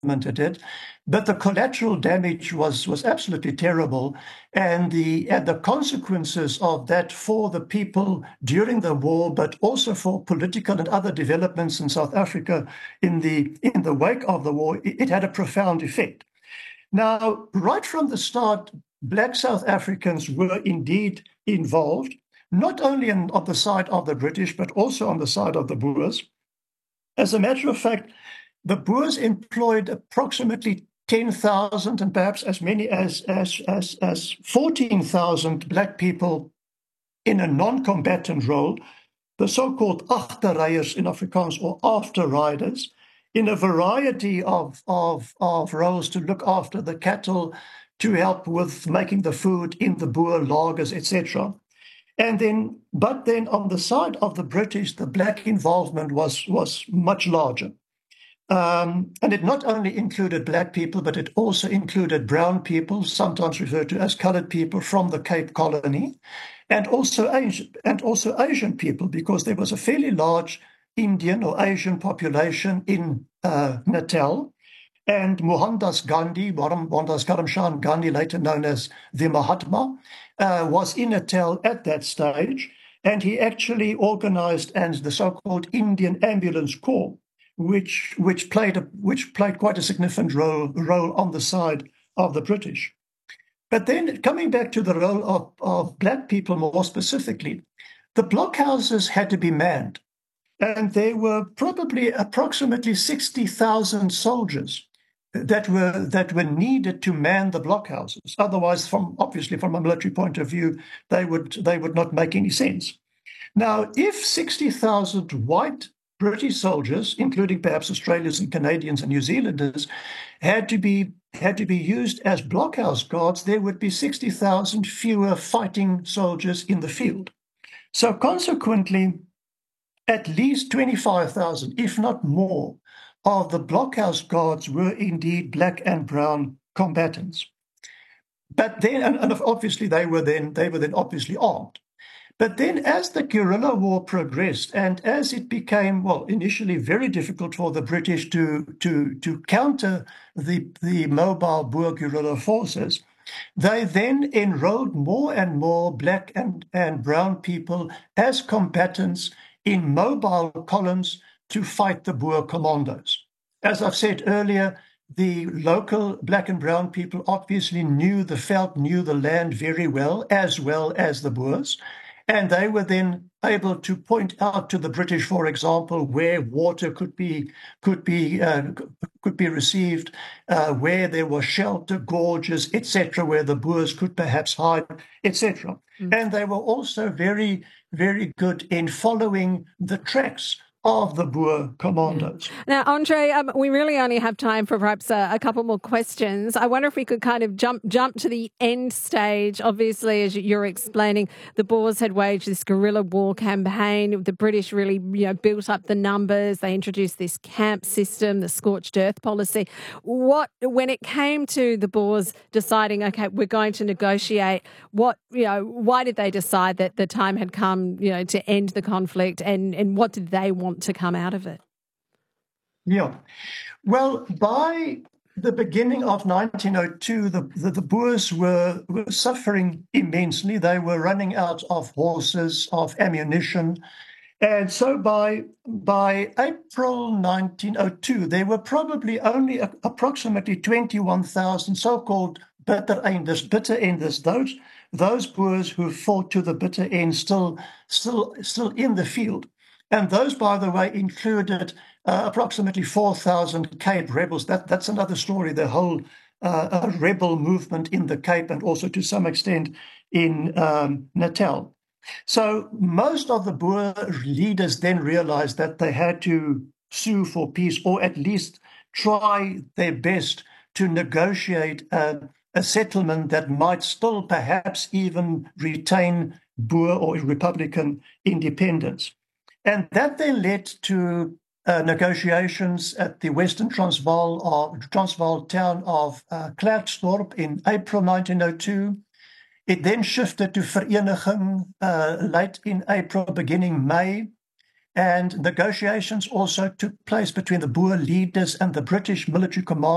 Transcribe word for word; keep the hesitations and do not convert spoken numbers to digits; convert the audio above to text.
implemented it, but the collateral damage was was absolutely terrible, and the and the consequences of that for the people during the war, but also for political and other developments in South Africa in the in the wake of the war, it, it had a profound effect. Now, right from the start, Black South Africans were indeed involved, not only in, on the side of the British, but also on the side of the Boers. As a matter of fact, the Boers employed approximately ten thousand and perhaps as many as, as, as, as fourteen thousand Black people in a non-combatant role, the so-called agterryers in Afrikaans, or after riders, in a variety of, of, of roles to look after the cattle, to help with making the food in the Boer lagers, et cetera. And then, but then on the side of the British, the Black involvement was, was much larger. Um, and it not only included Black people, but it also included brown people, sometimes referred to as colored people from the Cape Colony, and also Asian, and also Asian people, because there was a fairly large Indian or Asian population in uh, Natal. And Mohandas Gandhi, Mohandas Karamchand Gandhi, later known as the Mahatma, uh, was in Natal at that stage, and he actually organized and the so-called Indian Ambulance Corps, which which played a, which played quite a significant role role on the side of the British. But then coming back to the role of, of Black people more specifically, the blockhouses had to be manned, and there were probably approximately sixty thousand soldiers that were that were needed to man the blockhouses. Otherwise, from obviously from a military point of view, they would they would not make any sense. Now, if sixty thousand white British soldiers, including perhaps Australians and Canadians and New Zealanders, had to be had to be used as blockhouse guards, there would be sixty thousand fewer fighting soldiers in the field. So consequently, at least twenty-five thousand, if not more, of the blockhouse guards were indeed Black and brown combatants. But then, and, and obviously they were then they were then obviously armed. But then as the guerrilla war progressed and as it became, well, initially very difficult for the British to, to, to counter the, the mobile Boer guerrilla forces, they then enrolled more and more Black and, and brown people as combatants in mobile columns to fight the Boer commandos. As I've said earlier, the local Black and brown people obviously knew the veld, knew the land very well, as well as the Boers. And they were then able to point out to the British, for example, where water could be could be uh, could be received, uh, where there was shelter, gorges, et cetera, where the Boers could perhaps hide, et cetera. Mm. And they were also very, very good in following the tracks of the Boer commandos. Now, Andre, um, we really only have time for perhaps a, a couple more questions. I wonder if we could kind of jump jump to the end stage. Obviously, as you're explaining, the Boers had waged this guerrilla war campaign. The British really, you know, built up the numbers. They introduced this camp system, the scorched earth policy. What, when it came to the Boers deciding, okay, we're going to negotiate, what, you know, why did they decide that the time had come, you know, to end the conflict, and, and what did they want to come out of it? Yeah. Well, by the beginning of nineteen oh two, the, the, the Boers were, were suffering immensely. They were running out of horses, of ammunition. And so by, by April nineteen oh two, there were probably only a, approximately twenty-one thousand so-called bitter enders, bitter enders, those, those Boers who fought to the bitter end still, still, still in the field. And those, by the way, included uh, approximately four thousand Cape rebels. That, that's another story, the whole uh, rebel movement in the Cape and also to some extent in um, Natal. So most of the Boer leaders then realized that they had to sue for peace, or at least try their best to negotiate a, a settlement that might still perhaps even retain Boer or Republican independence. And that then led to uh, negotiations at the Western Transvaal, or Transvaal town of uh, Klerksdorp in April nineteen oh two. It then shifted to Vereniging uh, late in April, beginning May. And negotiations also took place between the Boer leaders and the British military command.